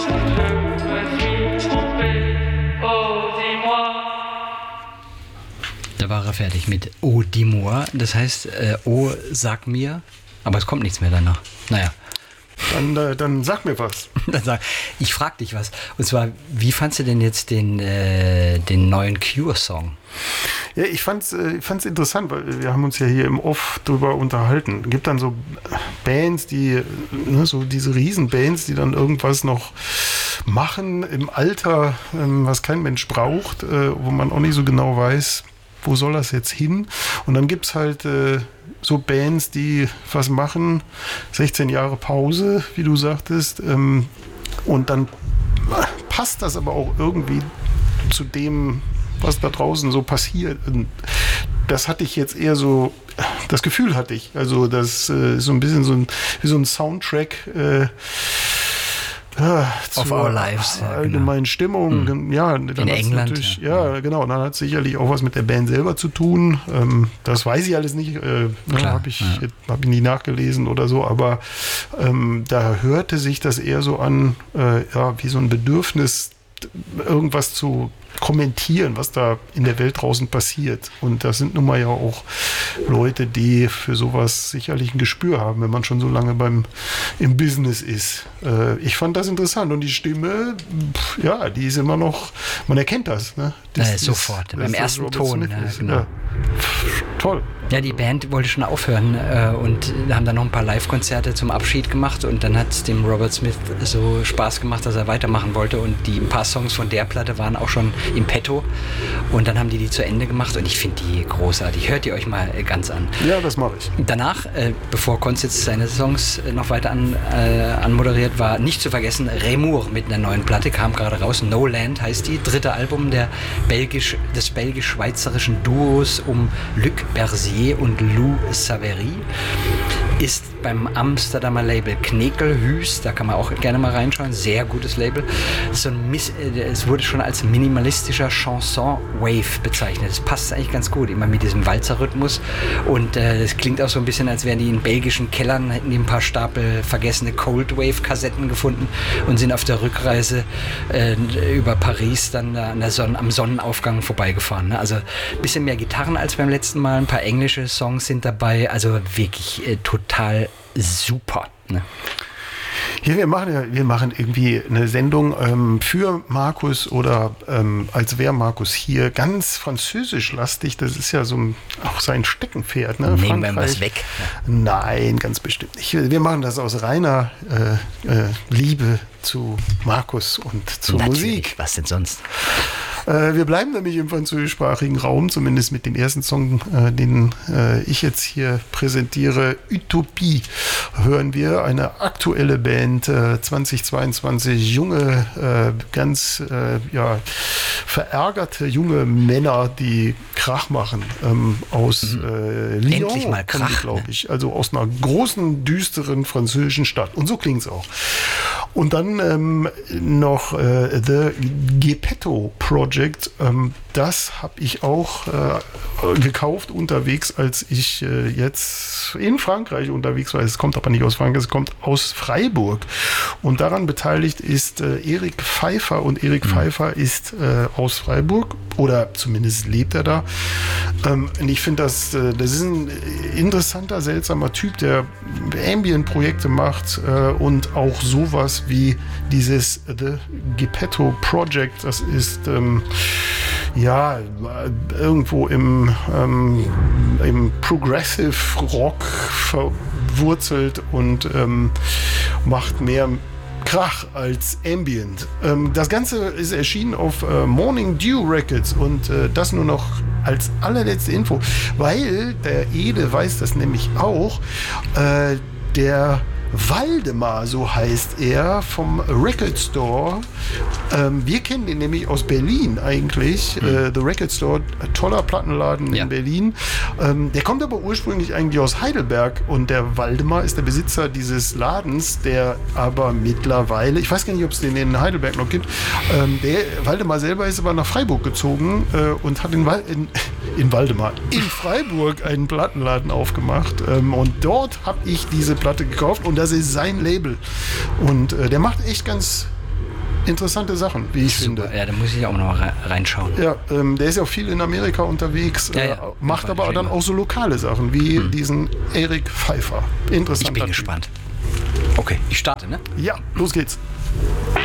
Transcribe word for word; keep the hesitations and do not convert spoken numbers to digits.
Da war er fertig mit Oh, dis-moi. Das heißt, äh, Oh, sag mir. Aber es kommt nichts mehr danach. Naja. Dann, äh, dann sag mir was. Dann sag, ich frag dich was. Und zwar, wie fandst du denn jetzt den, äh, den neuen Cure-Song? Ja, ich fand's, äh, fand's interessant, weil wir haben uns ja hier im Off drüber unterhalten. Es gibt dann so Bands, die, ne, so diese Riesenbands, die dann irgendwas noch machen im Alter, ähm, was kein Mensch braucht, äh, wo man auch nicht so genau weiß, wo soll das jetzt hin? Und dann gibt es halt äh, so Bands, die was machen, sechzehn Jahre Pause, wie du sagtest, ähm, und dann passt das aber auch irgendwie zu dem, was da draußen so passiert. Und das hatte ich jetzt eher so, das Gefühl hatte ich, also das äh, ist so ein bisschen so ein, wie so ein Soundtrack, äh, Ja, Of Our Lives. Ja, allgemeinen genau. Stimmung. Hm. Ja, dann in England. Ja. ja, genau. Dann hat es sicherlich auch was mit der Band selber zu tun. Ähm, das weiß ich alles nicht. Äh, Habe ich, ja. hab ich nie nachgelesen oder so. Aber ähm, da hörte sich das eher so an, äh, ja, wie so ein Bedürfnis, irgendwas zu kommentieren, was da in der Welt draußen passiert. Und das sind nun mal ja auch Leute, die für sowas sicherlich ein Gespür haben, wenn man schon so lange beim im Business ist. Äh, ich fand das interessant und die Stimme, pff, ja, die ist immer noch, man erkennt das. Ne? Das, äh, sofort, das, beim das ersten Ton. Ja, genau. Ja. Pff, toll. Ja, die Band wollte schon aufhören äh, und haben dann noch ein paar Live-Konzerte zum Abschied gemacht und dann hat es dem Robert Smith so Spaß gemacht, dass er weitermachen wollte und die ein paar Songs von der Platte waren auch schon im Petto und dann haben die die zu Ende gemacht und ich finde die großartig. Hört ihr euch mal äh, ganz an. Ja, das mache ich. Danach, äh, bevor Konz jetzt seine Songs äh, noch weiter an, äh, anmoderiert, war nicht zu vergessen Remour mit einer neuen Platte, kam gerade raus, No Land heißt die, dritte Album der belgisch, des belgisch-schweizerischen Duos um Luc Berzier und Lou Savary, ist beim Amsterdamer Label Knekelhuis, da kann man auch gerne mal reinschauen, sehr gutes Label. So ein Miss, äh, es wurde schon als minimalistischer Chanson-Wave bezeichnet. Das passt eigentlich ganz gut, immer mit diesem Walzerrhythmus und es äh, klingt auch so ein bisschen, als wären die in belgischen Kellern, hätten die ein paar Stapel vergessene Cold-Wave-Kassetten gefunden und sind auf der Rückreise äh, über Paris dann äh, an der Sonne, am Sonnenaufgang vorbeigefahren. Ne? Also ein bisschen mehr Gitarren als beim letzten Mal, ein paar englische Songs sind dabei, also wirklich äh, total super. Ne? Hier, wir machen ja, wir machen irgendwie eine Sendung ähm, für Markus oder ähm, als wäre Markus hier ganz französisch-lastig. Das ist ja so ein, auch sein Steckenpferd. Ne? Nehmen wir was weg? Ja. Nein, ganz bestimmt nicht. Wir machen das aus reiner äh, äh, Liebe zu Markus und zur Natürlich. Musik. Was denn sonst? Wir bleiben nämlich im französischsprachigen Raum, zumindest mit dem ersten Song, äh, den äh, ich jetzt hier präsentiere. Utopie hören wir, eine aktuelle Band, äh, zweitausendzweiundzwanzig, junge, äh, ganz äh, ja, verärgerte junge Männer, die Krach machen, ähm, aus äh, Lyon. Endlich mal Krach, glaube ich. Also aus einer großen, düsteren französischen Stadt. Und so klingt es auch. Und dann ähm, noch äh, The Geppetto Project. Ähm, das habe ich auch äh, gekauft unterwegs, als ich äh, jetzt in Frankreich unterwegs war. Es kommt aber nicht aus Frankreich, es kommt aus Freiburg. Und daran beteiligt ist äh, Erik Pfeiffer. Und Erik mhm. Pfeiffer ist äh, aus Freiburg oder zumindest lebt er da. Ähm, und ich finde, das, äh, das ist ein interessanter, seltsamer Typ, der Ambient-Projekte macht äh, und auch sowas wie dieses The Geppetto Project. Das ist ähm, ja irgendwo im, ähm, im Progressive Rock verwurzelt und ähm, macht mehr Krach als Ambient. Ähm, das Ganze ist erschienen auf äh, Morning Dew Records und äh, das nur noch als allerletzte Info, weil der Ede weiß das nämlich auch, äh, der Waldemar, so heißt er, vom Record Store. Ähm, wir kennen den nämlich aus Berlin eigentlich. Mhm. Äh, The Record Store, toller Plattenladen ja. in Berlin. Ähm, der kommt aber ursprünglich eigentlich aus Heidelberg und der Waldemar ist der Besitzer dieses Ladens, der aber mittlerweile, ich weiß gar nicht, ob es den in Heidelberg noch gibt, ähm, der Waldemar selber ist aber nach Freiburg gezogen äh, und hat in, in, in Waldemar, in Freiburg einen Plattenladen aufgemacht ähm, und dort habe ich diese Platte gekauft und das ist sein Label. Und äh, der macht echt ganz interessante Sachen, wie ich Super. finde. Ja, da muss ich auch noch mal reinschauen. Ja, ähm, der ist ja auch viel in Amerika unterwegs, Ja, äh, ja. macht Das war aber dann schön. auch so lokale Sachen, wie hm. diesen Erik Pfeiffer. Interessant. Ich bin gespannt. Okay, ich starte, ne? Ja, los geht's.